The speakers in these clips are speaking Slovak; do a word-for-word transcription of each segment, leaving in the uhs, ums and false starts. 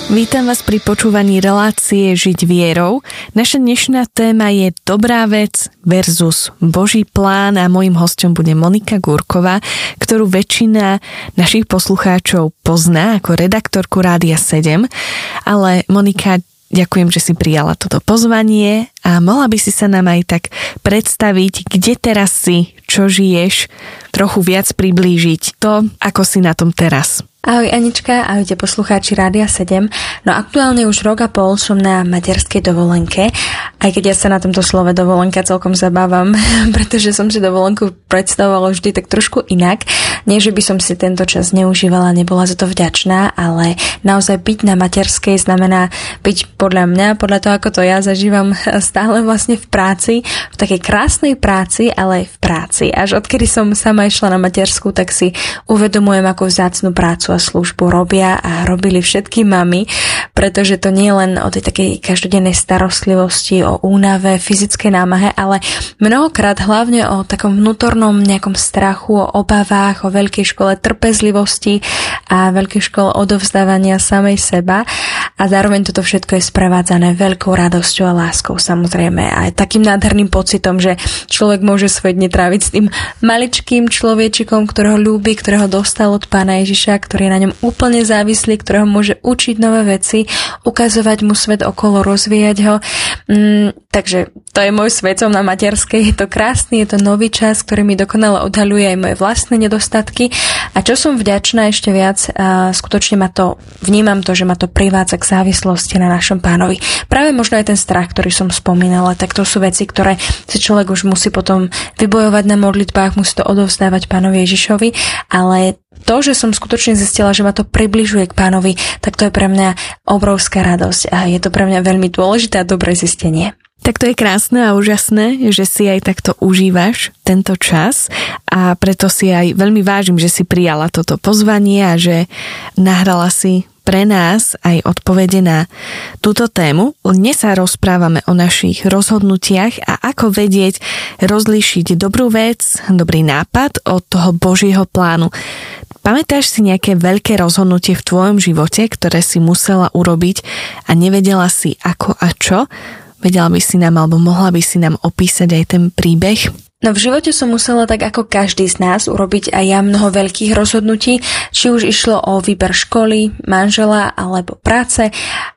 Vítam vás pri počúvaní relácie Žiť vierou. Naša dnešná téma je dobrá vec versus Boží plán a mojím hosťom bude Monika Gúrková, ktorú väčšina našich poslucháčov pozná ako redaktorku Rádia sedem. Ale Monika, ďakujem, že si prijala toto pozvanie a mohla by si sa nám aj tak predstaviť, kde teraz si, čo žiješ, trochu viac priblížiť to, ako si na tom teraz. Ahoj Anička, ahojte poslucháči Rádia sedem. No aktuálne už rok a pol som na materskej dovolenke, aj keď ja sa na tomto slove dovolenka celkom zabávam, pretože som si dovolenku predstavovala vždy tak trošku inak. Nie, že by som si tento čas neužívala, nebola za to vďačná, ale naozaj byť na materskej znamená byť podľa mňa, podľa toho, ako to ja zažívam, stále vlastne v práci, v takej krásnej práci, ale aj v práci. Až odkedy som sama išla na matersku, tak si uvedomujem, ako vzácnu prácu a službu robia a robili všetky mami, pretože to nie je len o tej takej každodennej starostlivosti, o únave, fyzickej námahe, ale mnohokrát hlavne o takom vnútornom nejakom strachu, o obavách, o veľkej škole trpezlivosti a veľkej škole odovzdávania samej seba a zároveň toto všetko je sprevádzané veľkou radosťou a láskou, samozrejme aj takým nádherným pocitom, že človek môže svoje dne tráviť s tým maličkým človečikom, ktorého ľúbi, ktorého dostal od Pána Ježiša, ktorý je na ňom úplne závislý, ktorého môže učiť nové veci, ukazovať mu svet okolo, rozvíjať ho. Mm, takže to je môj svet, som na materskej, je to krásny, je to nový čas, ktorý mi dokonale odhaľuje aj moje vlastné nedostatky a čo som vďačná ešte viac, a skutočne ma to, vnímam to, že ma to privádza k závislosti na našom Pánovi. Práve možno aj ten strach, ktorý som spomínala, tak to sú veci, ktoré si človek už musí potom vybojovať na modlitbách, musí to odovzdávať Pánovi Ježišovi, ale to, že som skutočne zistila, že ma to približuje k Pánovi, tak to je pre mňa obrovská radosť a je to pre mňa veľmi dôležité a dobré zistenie. Tak to je krásne a úžasné, že si aj takto užívaš tento čas a preto si aj veľmi vážim, že si prijala toto pozvanie a že nahrala si pre nás aj odpovede na túto tému. Dnes sa rozprávame o našich rozhodnutiach a ako vedieť rozlíšiť dobrú vec, dobrý nápad od toho Božieho plánu. Pamätáš si nejaké veľké rozhodnutie v tvojom živote, ktoré si musela urobiť a nevedela si ako a čo? Vedela by si nám, alebo mohla by si nám opísať aj ten príbeh? No v živote som musela tak ako každý z nás urobiť aj ja mnoho veľkých rozhodnutí, či už išlo o výber školy, manžela alebo práce,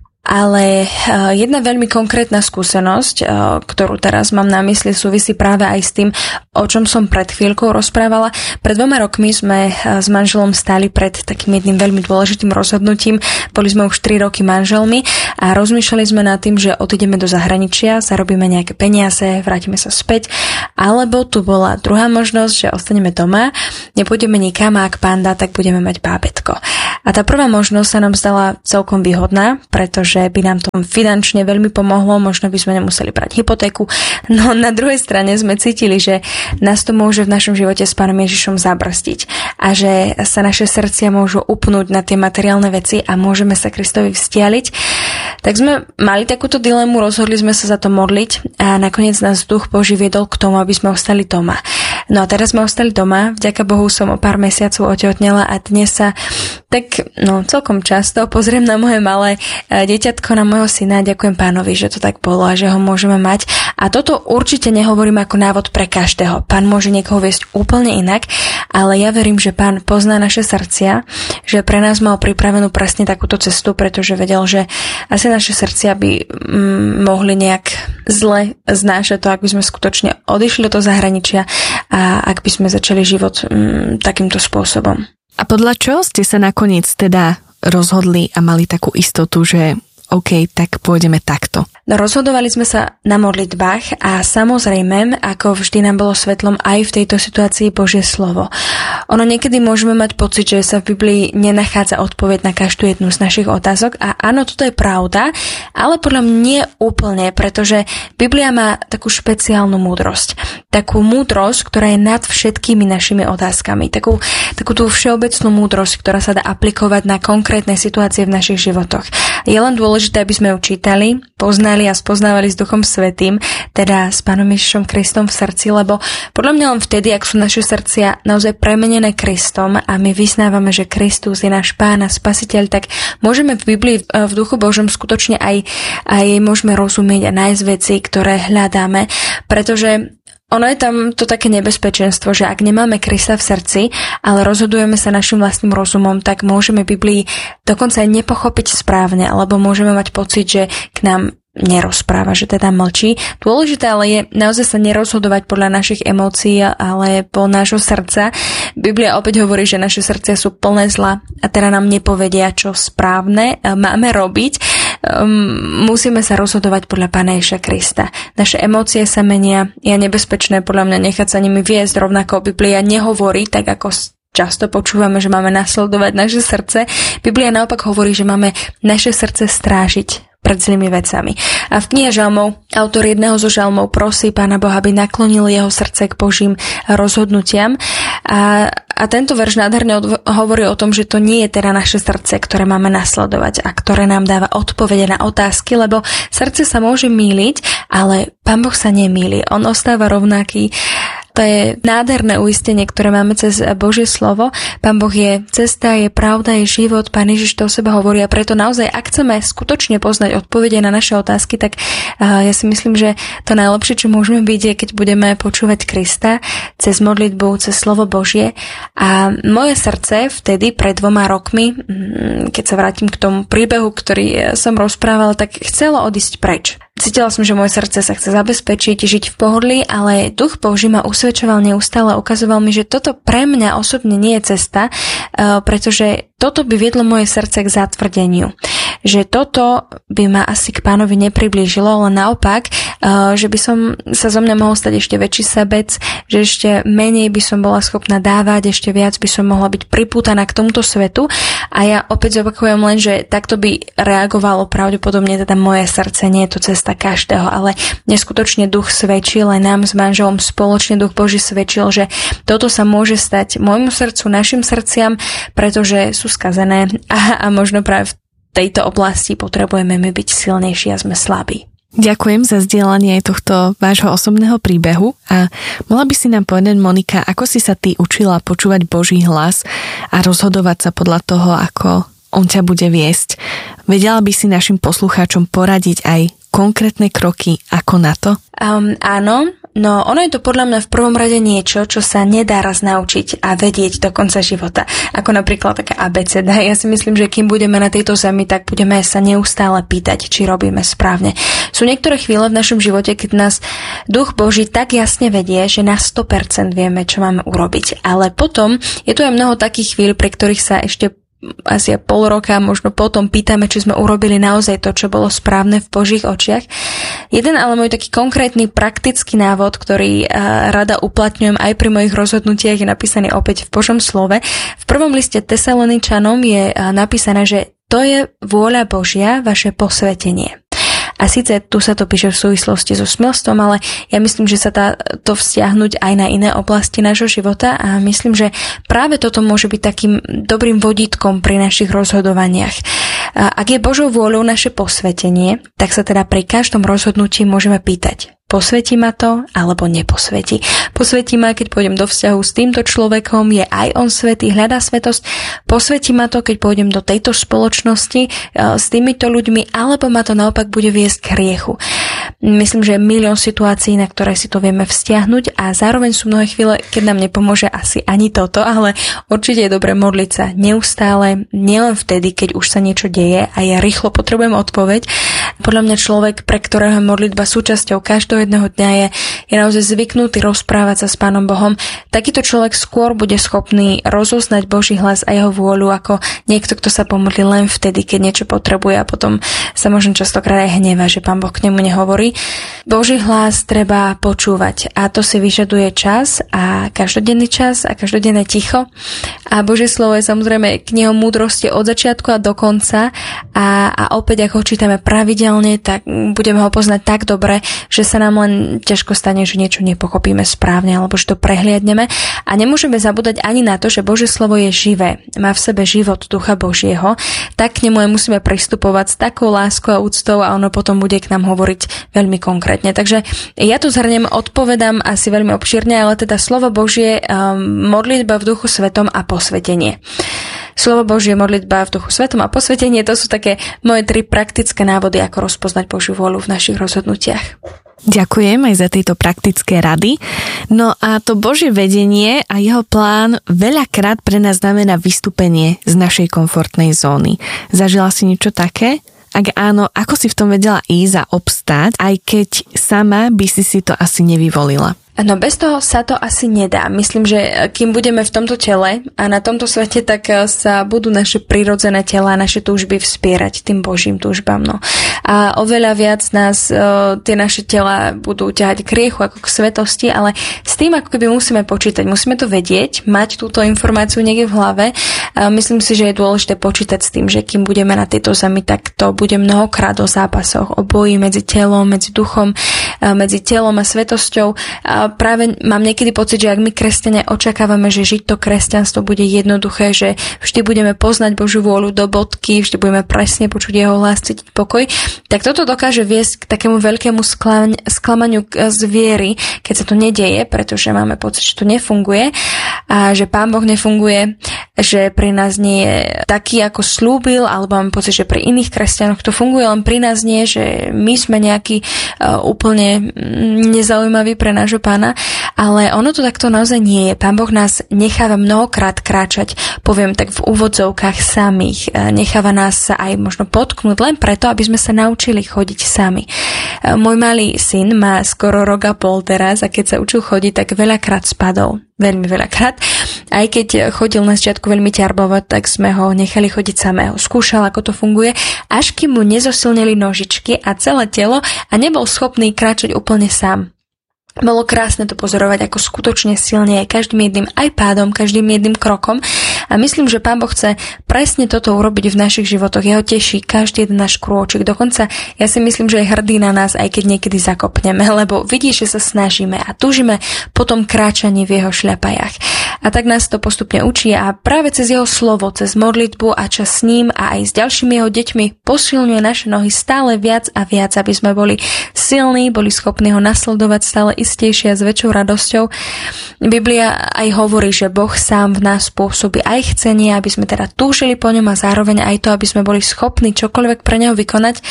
ale jedna veľmi konkrétna skúsenosť, ktorú teraz mám na mysli, súvisí práve aj s tým, o čom som pred chvíľkou rozprávala. Pred dvoma rokmi sme s manželom stáli pred takým jedným veľmi dôležitým rozhodnutím. Boli sme už tri roky manželmi a rozmýšľali sme nad tým, že odídeme do zahraničia, zarobíme nejaké peniaze, vrátime sa späť, alebo tu bola druhá možnosť, že ostaneme doma, nepôjdeme nikam a ak Pán dá, tak budeme mať bábätko. A tá prvá možnosť sa nám zdala celkom výhodná, pretože že by nám to finančne veľmi pomohlo, možno by sme nemuseli brať hypotéku. No na druhej strane sme cítili, že nás to môže v našom živote s Pánom Ježišom zabrstiť a že sa naše srdcia môžu upnúť na tie materiálne veci a môžeme sa Kristovi vzdialiť. Tak sme mali takúto dilemu, rozhodli sme sa za to modliť a nakoniec nás Duch Boží viedol k tomu, aby sme ostali doma. No a teraz sme ostali doma, vďaka Bohu som o pár mesiacov otehotnela a dnes sa tak no, celkom často pozriem na moje malé dieťatko, na môjho syna a ďakujem Pánovi, že to tak bolo a že ho môžeme mať. A toto určite nehovorím ako návod pre každého. Pán môže niekoho viesť úplne inak, ale ja verím, že Pán pozná naše srdcia, že pre nás mal pripravenú presne takúto cestu, pretože vedel, že asi naše srdcia by mm, mohli nejak zle znášať to, ak by sme skutočne odišli do toho zahraničia a ak by sme začali život mm, takýmto spôsobom. A podľa čoho ste sa nakoniec teda rozhodli a mali takú istotu, že OK, tak pôjdeme takto? No, rozhodovali sme sa na modlitbách a samozrejme, ako vždy nám bolo svetlom aj v tejto situácii Božie slovo. Ono niekedy môžeme mať pocit, že sa v Biblii nenachádza odpoveď na každú jednu z našich otázok a áno, toto je pravda, ale podľa mňa nie úplne, pretože Biblia má takú špeciálnu múdrosť. Takú múdrosť, ktorá je nad všetkými našimi otázkami. Takú, takú tú všeobecnú múdrosť, ktorá sa dá aplikovať na konkrétne situácie v našich životoch. Je len dôležité, aby sme ju čítali, poznali a spoznávali s Duchom Svätým, teda s Pánom Ježišom Kristom v srdci, lebo podľa mňa len vtedy, ak sú naše srdcia naozaj premenené Kristom a my vyznávame, že Kristus je náš Pán a Spasiteľ, tak môžeme v Biblii v Duchu Božom skutočne aj, aj môžeme rozumieť a nájsť veci, ktoré hľadáme, pretože ono je tam to také nebezpečenstvo, že ak nemáme Krista v srdci, ale rozhodujeme sa našim vlastným rozumom, tak môžeme Biblii dokonca aj nepochopiť správne, alebo môžeme mať pocit, že k nám nerozpráva, že teda mlčí. Dôležité ale je naozaj sa nerozhodovať podľa našich emócií, ale po nášho srdca. Biblia opäť hovorí, že naše srdcia sú plné zla a teda nám nepovedia, čo správne máme robiť. Um, musíme sa rozhodovať podľa Pána Ježiša Krista. Naše emócie sa menia, je nebezpečné podľa mňa nechať sa nimi viesť, rovnako Biblia nehovorí, tak ako často počúvame, že máme nasledovať naše srdce. Biblia naopak hovorí, že máme naše srdce strážiť pred zlými vecami. A v knihe Žalmov autor jedného zo žalmov prosí Pána Boha, aby naklonil jeho srdce k Božím rozhodnutiam. A, a tento verš nádherne od, hovorí o tom, že to nie je teda naše srdce, ktoré máme nasledovať a ktoré nám dáva odpovede na otázky, lebo srdce sa môže mýliť, ale Pán Boh sa nemýli. On ostáva rovnaký. To je nádherné uistenie, ktoré máme cez Božie slovo. Pán Boh je cesta, je pravda, je život. Pán Ježiš to o sebe hovorí a preto naozaj, ak chceme skutočne poznať odpovede na naše otázky, tak uh, ja si myslím, že to najlepšie, čo môžeme byť, je, keď budeme počúvať Krista cez modlitbu, cez slovo Božie. A moje srdce vtedy, pred dvoma rokmi, keď sa vrátim k tomu príbehu, ktorý som rozprával, tak chcelo odísť preč. Cítila som, že moje srdce sa chce zabezpečiť, žiť v pohodlí, ale Duch Boží ma usvedčoval neustále, ukazoval mi, že toto pre mňa osobne nie je cesta, pretože toto by viedlo moje srdce k zatvrdeniu. Že toto by ma asi k Pánovi nepriblížilo, ale naopak, že by som sa zo mňa mohol stať ešte väčší sebec, že ešte menej by som bola schopná dávať, ešte viac by som mohla byť pripútaná k tomuto svetu. A ja opäť zopakujem len, že takto by reagovalo pravdepodobne teda moje srdce, nie je to cesta každého, ale neskutočne Duch svedčil, aj nám s manželom spoločne Duch Boží svedčil, že toto sa môže stať môjmu srdcu, našim srdciam, pretože sú skazené a, a možno práve v tejto oblasti potrebujeme my byť silnejší a sme slabí. Ďakujem za zdieľanie aj tohto vášho osobného príbehu a mohla by si nám povedať, Monika, ako si sa ty učila počúvať Boží hlas a rozhodovať sa podľa toho, ako on ťa bude viesť. Vedela by si našim poslucháčom poradiť aj konkrétne kroky ako na to? Um, áno, no ono je to podľa mňa v prvom rade niečo, čo sa nedá raz naučiť a vedieť do konca života. Ako napríklad taká abeceda. Ja si myslím, že kým budeme na tejto zemi, tak budeme sa neustále pýtať, či robíme správne. Sú niektoré chvíle v našom živote, keď nás Duch Boží tak jasne vedie, že na sto percent vieme, čo máme urobiť. Ale potom je tu aj mnoho takých chvíľ, pre ktorých sa ešte asi pol roka, možno potom pýtame, či sme urobili naozaj to, čo bolo správne v Božích očiach. Jeden ale môj taký konkrétny praktický návod, ktorý rada uplatňujem aj pri mojich rozhodnutiach, je napísaný opäť v Božom slove. V prvom liste Tesaloničanom je napísané, že to je vôľa Božia, vaše posvetenie. A síce tu sa to píše v súvislosti so smilstvom, ale ja myslím, že sa dá to vzťahnuť aj na iné oblasti nášho života a myslím, že práve toto môže byť takým dobrým vodítkom pri našich rozhodovaniach. A ak je Božou vôľou naše posvetenie, tak sa teda pri každom rozhodnutí môžeme pýtať: posvetí ma to, alebo neposvetí. Posvetí ma, keď pôjdem do vzťahu s týmto človekom, je aj on svätý, hľadá svätosť. Posvetí ma to, keď pôjdem do tejto spoločnosti s týmito ľuďmi, alebo ma to naopak bude viesť k hriechu. Myslím, že je milión situácií, na ktoré si to vieme vzťahnuť a zároveň sú mnohé chvíle, keď nám nepomôže asi ani toto, ale určite je dobre modliť sa neustále, nielen vtedy, keď už sa niečo deje a ja rýchlo potrebujem odpoveď. Podľa mňa človek, pre ktorého modlitba súčasťou každého jedného dňa je, je naozaj zvyknutý rozprávať sa s Pánom Bohom. Takýto človek skôr bude schopný rozoznať Boží hlas a jeho vôľu ako niekto, kto sa pomodlí len vtedy, keď niečo potrebuje a potom sa možno častokrát aj hneva, že Pán Boh k nemu nehovorí. hovorí, Boží hlas treba počúvať a to si vyžaduje čas a každodenný čas a každodenné ticho. A Božie slovo je samozrejme knihou múdrosti od začiatku a do konca a, a opäť, ak ho čítame pravidelne, tak budeme ho poznať tak dobre, že sa nám len ťažko stane, že niečo nepochopíme správne alebo že to prehliadneme. A nemôžeme zabúdať ani na to, že Božie slovo je živé, má v sebe život Ducha Božieho, tak k nemu aj musíme pristupovať s takou láskou a úctou a ono potom bude k nám hovoriť veľmi konkrétne. Takže ja tu zhrnem, odpovedám asi veľmi obšírne, ale teda slovo Božie, modlitba v Duchu Svetom a posvetenie. Slovo Božie, modlitba v Duchu Svetom a posvetenie, to sú také moje tri praktické návody, ako rozpoznať Božiu vôľu v našich rozhodnutiach. Ďakujem aj za tieto praktické rady. No a to Božie vedenie a jeho plán veľakrát pre nás znamená vystúpenie z našej komfortnej zóny. Zažila si niečo také? Ak áno, ako si v tom vedela ísť a obstáť, aj keď sama by si si to asi nevyvolila? No bez toho sa to asi nedá. Myslím, že kým budeme v tomto tele a na tomto svete, tak sa budú naše prirodzené tela, naše túžby vspierať tým Božím túžbám. No. A oveľa viac nás uh, tie naše tela budú ťahať k hriechu ako k svetosti, ale s tým ako keby musíme počítať. Musíme to vedieť, mať túto informáciu niekde v hlave. A myslím si, že je dôležité počítať s tým, že kým budeme na tejto zemi, tak to bude mnohokrát o zápasoch, o boji medzi telom, medzi duchom, medzi telom a svetosťou. A práve mám niekedy pocit, že ak my kresťania očakávame, že žiť to kresťanstvo bude jednoduché, že vždy budeme poznať Božiu vôľu do bodky, vždy budeme presne počuť jeho hlas, cítiť pokoj, tak toto dokáže viesť k takému veľkému sklam- sklamaniu z viery, keď sa to nedieje, pretože máme pocit, že to nefunguje a že Pán Boh nefunguje, že pri nás nie je taký, ako slúbil, alebo máme pocit, že pri iných kresťanoch to funguje, len pri nás nie, že my sme nejaký uh, úplne nezaujímavý pre nášho Pána, ale ono to takto naozaj nie je. Pán Boh nás necháva mnohokrát kráčať, poviem tak v úvodzovkách samých. Necháva nás sa aj možno potknúť len preto, aby sme sa naučili chodiť sami. Môj malý syn má skoro rok a pol teraz a keď sa učil chodiť, tak veľakrát spadol. Veľmi veľakrát. Aj keď chodil na začiatku veľmi ťarbovať, tak sme ho nechali chodiť samého. Skúšal, ako to funguje, až kým mu nezosilnili nožičky a celé telo a nebol schopný kráčať úplne sám. Bolo krásne to pozorovať, ako skutočne silne je každým jedným aj pádom, každým jedným krokom a myslím, že Pán Boh chce presne toto urobiť v našich životoch. Jeho teší každý jeden náš krôčik. Dokonca ja si myslím, že je hrdý na nás, aj keď niekedy zakopneme, lebo vidí, že sa snažíme a túžime po tom kráčaní v jeho šľapajách. A tak nás to postupne učí a práve cez jeho slovo, cez modlitbu a čas s ním a aj s ďalšími jeho deťmi posilňuje naše nohy stále viac a viac, aby sme boli silní, boli schopní ho nasledovať stále istejšie a s väčšou radosťou. Biblia aj hovorí, že Boh sám v nás pôsobí aj chcenie, aby sme teda túžili po ňom a zároveň aj to, aby sme boli schopní čokoľvek pre neho vykonať.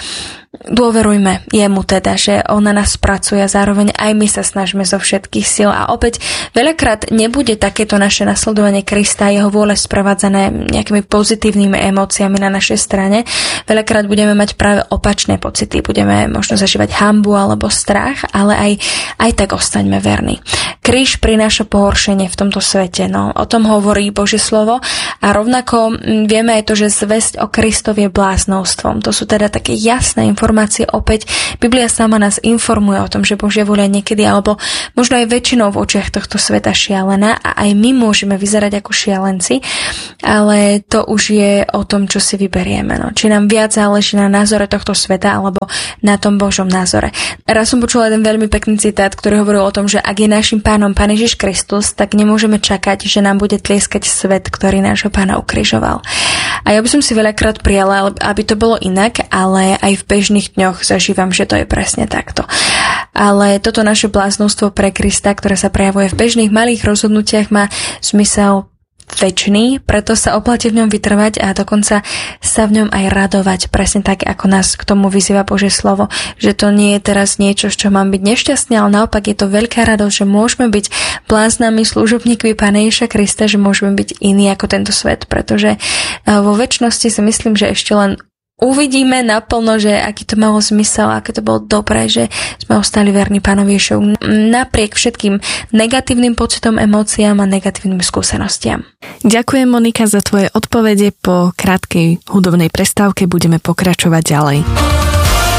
Dôverujme jemu teda, že on na nás pracuje a zároveň aj my sa snažíme zo všetkých síl a opäť veľakrát nebude takéto naše nasledovanie Krista a jeho vôle sprevádzané nejakými pozitívnymi emóciami na našej strane. Veľakrát budeme mať práve opačné pocity, budeme možno zažívať hanbu alebo strach, ale aj, aj tak ostaňme verní. Kríž prináša pohoršenie v tomto svete, no o tom hovorí Božie slovo a rovnako vieme aj to, že zvesť o Kristovi je bláznostvom. To sú teda také jasné informácie opäť. Biblia sama nás informuje o tom, že Božia vôľa niekedy, alebo možno aj väčšinou v očiach tohto sveta šialená a aj my môžeme vyzerať ako šialenci, ale to už je o tom, čo si vyberieme. No. Či nám viac záleží na názore tohto sveta, alebo na tom Božom názore. Raz som počula jeden veľmi pekný citát, ktorý hovoril o tom, že ak je našim pánom Pán Ježiš Kristus, tak nemôžeme čakať, že nám bude tlieskať svet, ktorý nášho pána ukrižoval. A ja by som si veľakrát prijala, aby to bolo inak, ale aj v bežných dňoch zažívam, že to je presne takto. Ale toto naše bláznostvo pre Krista, ktoré sa prejavuje v bežných malých rozhodnutiach, má zmysel večný, preto sa oplatí v ňom vytrvať a dokonca sa v ňom aj radovať, presne tak, ako nás k tomu vyzýva Božie slovo, že to nie je teraz niečo, z čo mám byť nešťastný, ale naopak je to veľká radosť, že môžeme byť bláznami služobníkmi Pána Ježiša Krista, že môžeme byť iní ako tento svet, pretože vo večnosti si myslím, že ešte len uvidíme naplno, že aký to malo zmysel, aké to bolo dobré, že sme ostali verní Pánovi Ježišovi napriek všetkým negatívnym pocitom, emóciám a negatívnym skúsenostiam. Ďakujem, Monika, za tvoje odpovede. Po krátkej hudobnej prestávke budeme pokračovať ďalej.